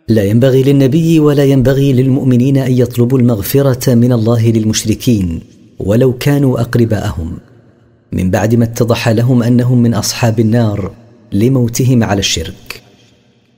لا ينبغي للنبي ولا ينبغي للمؤمنين أن يطلبوا المغفرة من الله للمشركين ولو كانوا أقرباءهم، من بعد ما اتضح لهم أنهم من أصحاب النار لموتهم على الشرك.